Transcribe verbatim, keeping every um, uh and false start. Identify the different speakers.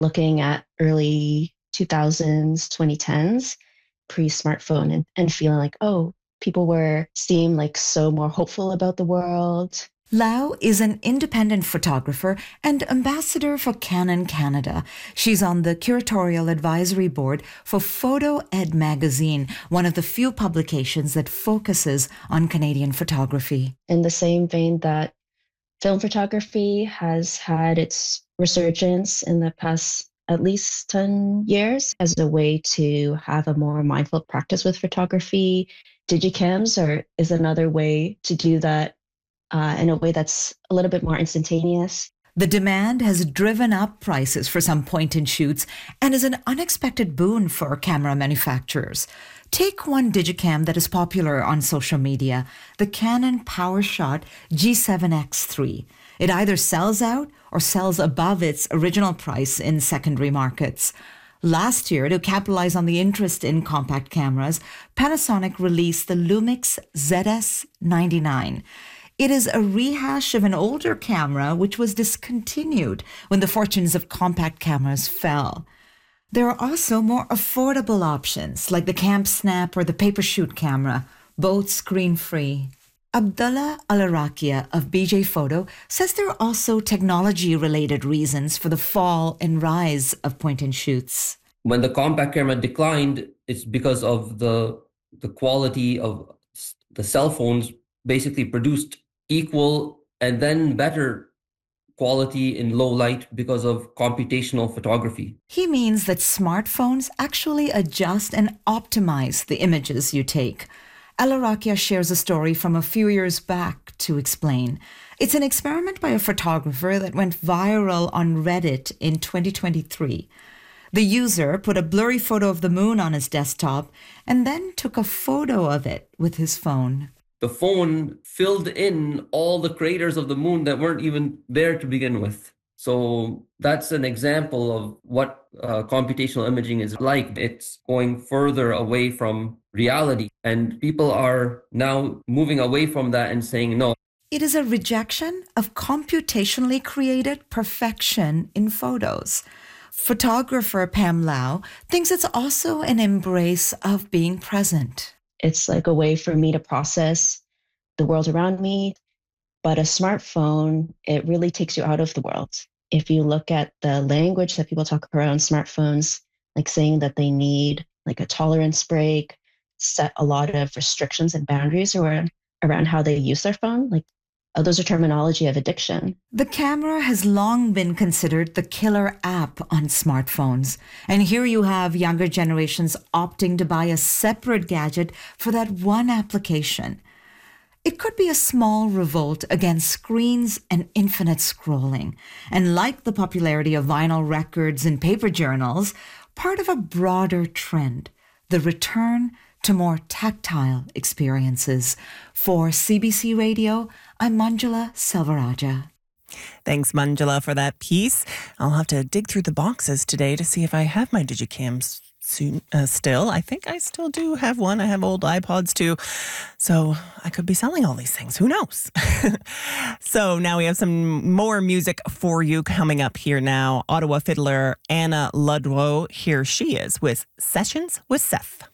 Speaker 1: looking at early two thousands, twenty tens, pre-smartphone, and, and feeling like, oh, people were seem like so more hopeful about the world.
Speaker 2: Lau is an independent photographer and ambassador for Canon Canada. She's on the curatorial advisory board for Photo Ed magazine, one of the few publications that focuses on Canadian photography.
Speaker 1: In the same vein that film photography has had its resurgence in the past at least ten years as a way to have a more mindful practice with photography, digicams are, is another way to do that Uh, in a way that's a little bit more instantaneous.
Speaker 2: The demand has driven up prices for some point-and shoots and is an unexpected boon for camera manufacturers. Take one digicam that is popular on social media, the Canon PowerShot G seven X three. It either sells out or sells above its original price in secondary markets. Last year, to capitalize on the interest in compact cameras, Panasonic released the Lumix Z S ninety-nine. It is a rehash of an older camera which was discontinued when the fortunes of compact cameras fell. There are also more affordable options like the Camp Snap or the Papershoot camera, both screen-free. Abdullah Al-Arakia of B J Photo says there are also technology-related reasons for the fall and rise of point-and-shoots.
Speaker 3: When the compact camera declined, it's because of the, the quality of the cell phones basically produced equal and then better quality in low light because of computational photography.
Speaker 2: He means that smartphones actually adjust and optimize the images you take. Al-Arakia shares a story from a few years back to explain. It's an experiment by a photographer that went viral on Reddit in twenty twenty-three. The user put a blurry photo of the moon on his desktop and then took a photo of it with his phone.
Speaker 3: The phone filled in all the craters of the moon that weren't even there to begin with. So that's an example of what uh, computational imaging is like. It's going further away from reality. And people are now moving away from that and saying no.
Speaker 2: It is a rejection of computationally created perfection in photos. Photographer Pam Lau thinks it's also an embrace of being present.
Speaker 1: It's like a way for me to process the world around me. But a smartphone, it really takes you out of the world. If you look at the language that people talk around smartphones, like saying that they need like a tolerance break, set a lot of restrictions and boundaries around, around how they use their phone, like uh, those are terminology of addiction.
Speaker 2: The camera has long been considered the killer app on smartphones. And here you have younger generations opting to buy a separate gadget for that one application. It could be a small revolt against screens and infinite scrolling. And like the popularity of vinyl records and paper journals, part of a broader trend, the return to more tactile experiences. For C B C Radio, I'm Manjula Selvarajah.
Speaker 4: Thanks, Manjula, for that piece. I'll have to dig through the boxes today to see if I have my digicams soon, uh, still. I think I still do have one. I have old iPods too. So I could be selling all these things. Who knows? So now we have some more music for you coming up here now. Ottawa fiddler Anna Ludlow. Here she is with Sessions with Seth.